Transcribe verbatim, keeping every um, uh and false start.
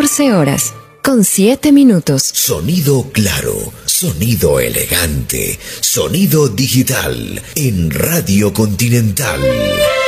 catorce horas, con siete minutos. Sonido claro, sonido elegante, sonido digital en Radio Continental.